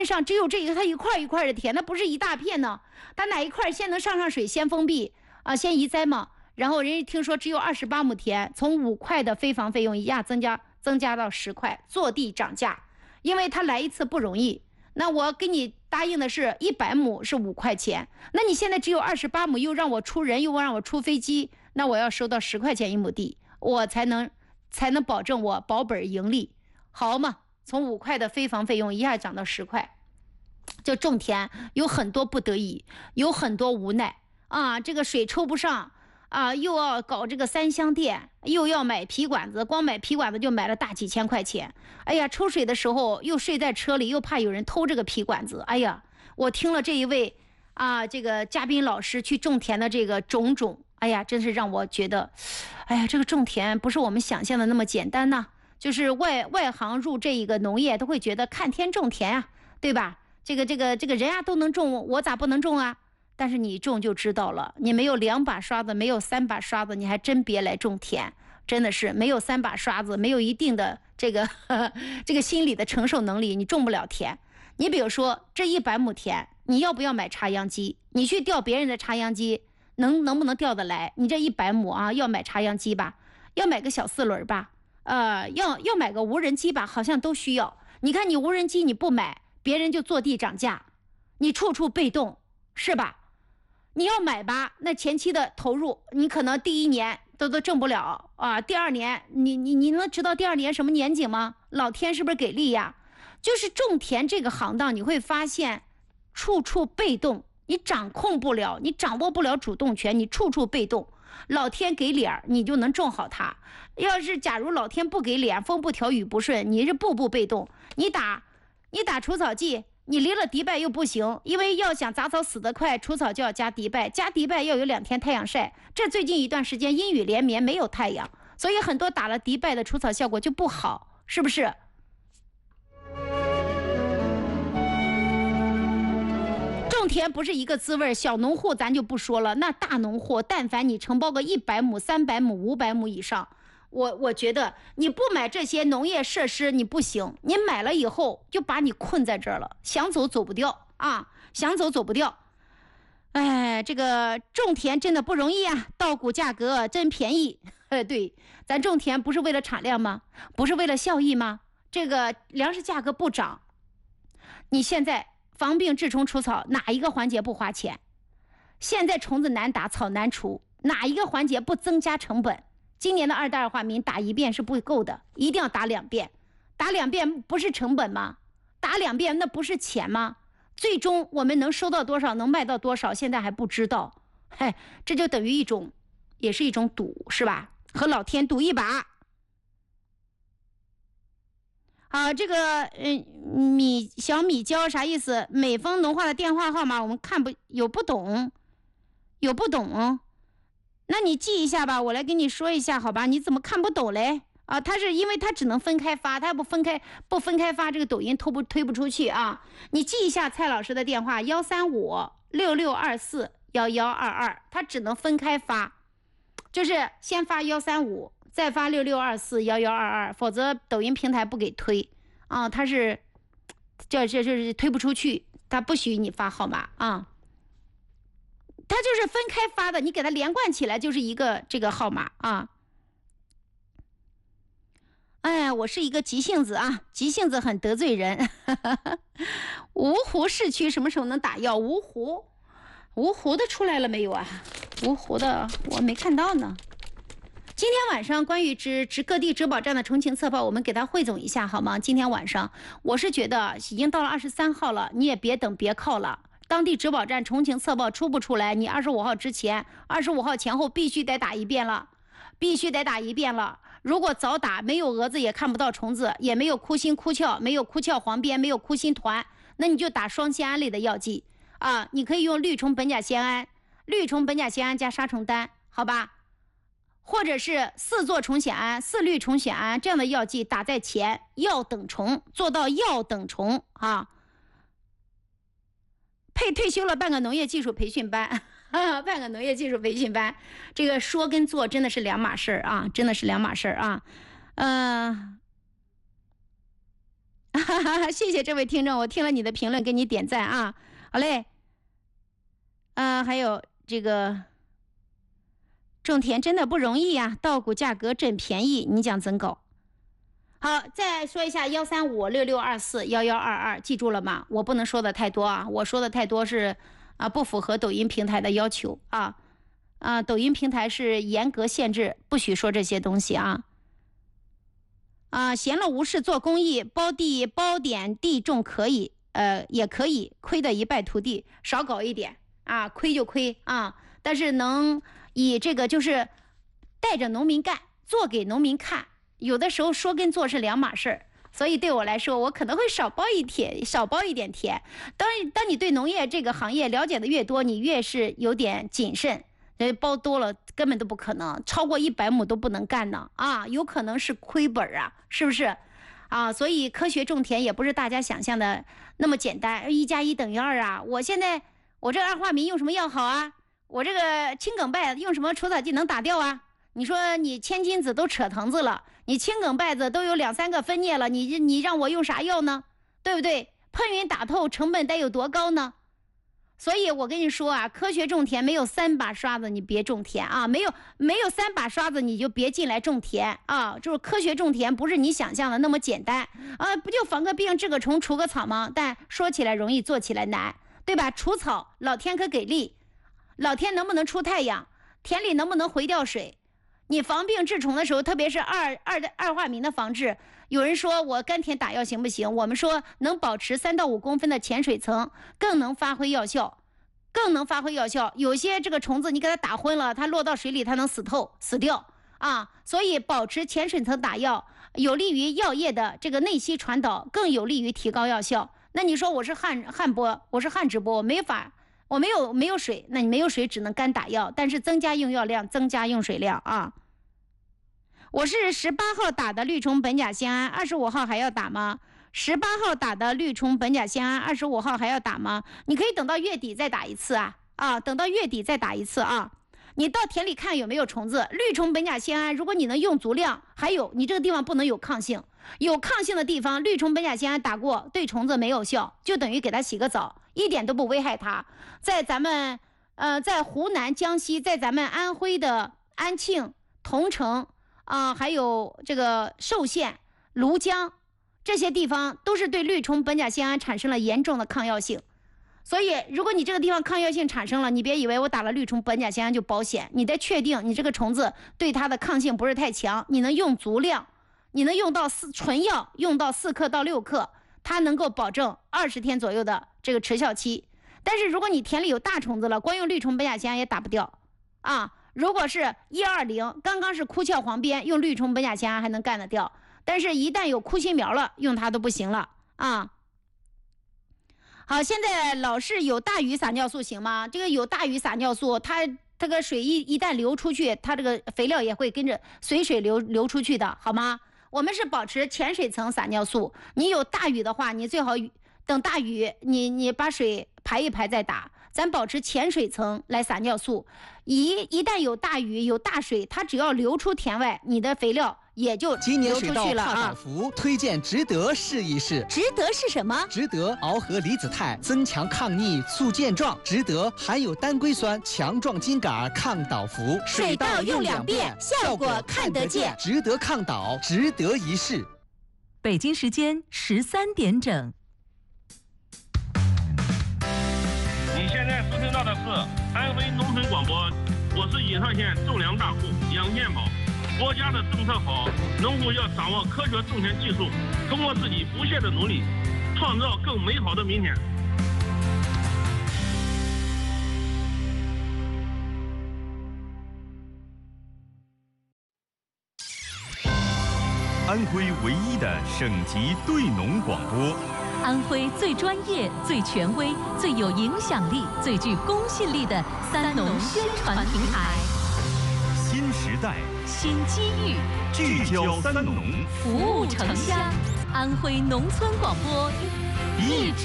上只有这个，它一块一块的田，那不是一大片呢。它哪一块先能上水，先封闭啊，先移栽嘛。然后人家听说只有28亩田，从5块的飞房费用一下增加到10块，坐地涨价。因为他来一次不容易，那我给你答应的是100亩是5块钱，那你现在只有28亩，又让我出人，又让我出飞机，那我要收到10块钱1亩地，我才能保证我保本盈利，好嘛？从5块的飞房费用一下涨到10块，就种田有很多不得已，有很多无奈啊，这个水抽不上啊，又要搞这个3箱电，又要买皮管子，光买皮管子就买了大几千块钱。哎呀，抽水的时候又睡在车里，又怕有人偷这个皮管子。哎呀，我听了这一位这个嘉宾老师去种田的这个种种，哎呀，真是让我觉得，哎呀，这个种田不是我们想象的那么简单呐。就是外行入这一个农业都会觉得看天种田啊，对吧？这个人啊都能种，我咋不能种啊？但是你种就知道了，你没有2把刷子，没有3把刷子，你还真别来种田。真的是没有3把刷子，没有一定的这个心理的承受能力，你种不了田。你比如说这100亩田，你要不要买插秧机？你去调别人的插秧机，能不能调得来？你这100亩啊，要买插秧机吧，要买个小4轮吧，要买个无人机吧，好像都需要。你看你无人机你不买，别人就坐地涨价，你处处被动，是吧？你要买吧，那前期的投入，你可能第1年都挣不了啊。第2年，你能知道第2年什么年景吗？老天是不是给力呀？就是种田这个行当，你会发现处处被动，你掌控不了，你掌握不了主动权，你处处被动。老天给脸，你就能种好它。要是假如老天不给脸，风不调雨不顺，你是步步被动。你打除草剂，你离了迪拜又不行，因为要想杂草死得快，除草就要加迪拜，加迪拜要有2天太阳晒。这最近一段时间阴雨连绵，没有太阳，所以很多打了迪拜的除草效果就不好，是不是？种田不是一个滋味，小农户咱就不说了，那大农户，但凡你承包个100亩、300亩、500亩以上，我觉得你不买这些农业设施你不行，你买了以后就把你困在这儿了，想走走不掉啊，想走走不掉。哎，这个种田真的不容易啊，稻谷价格真便宜。对，咱种田不是为了产量吗？不是为了效益吗？这个粮食价格不涨，你现在防病治虫除草哪一个环节不花钱？现在虫子难打，草难除，哪一个环节不增加成本？今年的2代2化名打1遍是不够的，一定要打2遍。打2遍不是成本吗？打2遍那不是钱吗？最终我们能收到多少，能卖到多少，现在还不知道。嘿，这就等于也是一种赌，是吧？和老天赌一把。这个小米椒啥意思？美丰农化的电话号码我们不懂，那你记一下吧，我来跟你说一下，好吧？你怎么看不懂嘞？它是因为它只能分开发，它不分开发，这个抖音推不出去啊。你记一下蔡老师的电话13566241122，它只能分开发，就是先发135，再发66241122，否则抖音平台不给推啊。它是就是推不出去，它不许你发号码啊。它就是分开发的，你给它连贯起来就是一个这个号码啊。哎，我是一个急性子啊，急性子很得罪人。芜湖市区什么时候能打药？芜湖的出来了没有啊？芜湖的我没看到呢。今天晚上关于各地质保站的重庆测报，我们给它汇总一下好吗？今天晚上我是觉得已经到了23号了，你也别等别靠了。当地质保站重庆测报出不出来，你25号之前25号前后必须得打一遍了，如果早打，没有蛾子也看不到虫子，也没有枯心枯鞘，没有枯鞘黄边，没有枯心团，那你就打双酰胺类的药剂啊，你可以用氯虫苯甲酰胺加杀虫丹，好吧？或者是4唑虫酰胺、4氯虫酰胺这样的药剂打在前，药等虫，做到药等虫啊。退休了办个农业技术培训班，这个说跟做真的是两码事啊， 谢谢这位听众，我听了你的评论，给你点赞啊。好嘞。还有这个种田真的不容易呀，稻谷价格真便宜，你讲怎搞？好，再说一下13566241122，记住了吗？我不能说的太多啊，我说的太多是不符合抖音平台的要求啊。抖音平台是严格限制，不许说这些东西啊。闲了无事做公益，包点地种可以，也可以，亏得一败涂地，少搞一点啊，亏就亏啊，但是能以这个就是带着农民干，做给农民看，有的时候说跟做是两码事儿，所以对我来说，我可能会少包一点田。当你对农业这个行业了解的越多，你越是有点谨慎。包多了根本都不可能，超过100亩都不能干呢啊，有可能是亏本啊，是不是啊？所以科学种田也不是大家想象的那么简单，1+1等于2啊。我这二化醚用什么药好啊？我这个青梗败用什么除草剂能打掉啊？你说你千金子都扯藤子了，你青梗败子都有2、3个分蘖了，你让我用啥药呢？对不对？喷匀打透成本得有多高呢？所以我跟你说啊，科学种田没有3把刷子你别种田啊，没有3把刷子你就别进来种田啊。就是科学种田不是你想象的那么简单啊，不就防个病治个虫除个草吗？但说起来容易做起来难，对吧？除草老天可给力，老天能不能出太阳，田里能不能回掉水，你防病治虫的时候，特别是二化醚的防治，有人说我干田打药行不行？我们说能保持3到5公分的浅水层，更能发挥药效。有些这个虫子你给它打昏了，它落到水里它能死掉啊。所以保持浅水层打药，有利于药液的这个内吸传导，更有利于提高药效。那你说我是旱播，我是旱直播，我没有水，那你没有水只能干打药，但是增加用药量，增加用水量啊。我是18号打的氯虫苯甲酰胺，25号还要打吗？18号打的氯虫苯甲酰胺，25号还要打吗？你可以等到月底再打一次等到月底再打一次啊。你到田里看有没有虫子，氯虫苯甲酰胺，如果你能用足量，还有你这个地方不能有抗性，有抗性的地方，氯虫苯甲酰胺打过对虫子没有效，就等于给它洗个澡，一点都不危害它。在咱们在湖南、江西，在咱们安徽的安庆、桐城还有这个寿县、庐江这些地方，都是对氯虫苯甲酰胺产生了严重的抗药性。所以如果你这个地方抗药性产生了，你别以为我打了氯虫苯甲酰胺就保险，你得确定你这个虫子对它的抗性不是太强，你能用足量，你能用到纯药用到4克到6克，它能够保证20天左右的这个持效期。但是如果你田里有大虫子了，光用氯虫苯甲酰胺也打不掉啊。如果是120刚刚是枯鞘黄边，用氯虫苯甲酰胺还能干得掉，但是一旦有枯心苗了，用它都不行了啊。好，现在老是有大雨撒尿素行吗？这个有大雨撒尿素，它这个水一旦流出去，它这个肥料也会跟着随水流出去的，好吗？我们是保持浅水层撒尿素，你有大雨的话，你最好等大雨你把水排一排再打，咱保持浅水层来撒尿素。一旦有大雨有大水，它只要流出田外，你的肥料也就流出去了啊。 推荐值得试一试。 值得是什么？ 值得螯合离子肽，增强抗逆，促健壮。值得含有单硅酸，强壮筋杆，抗倒伏。 水稻用2遍，效果看得见。 值得抗倒，值得一试。 北京时间13点整。 你现在收听到的是安徽农村广播，我是颐上县种粮大户杨建宝。国家的政策好，农户要掌握科学种田技术，通过自己不懈的努力，创造更美好的明天。 安徽唯一的省级对农广播， 安徽最专业、最权威、最有影响力、最具公信力的3农宣传平台。 新时代， 新机遇， 聚焦3农， 服务城乡。安徽农村广播，一直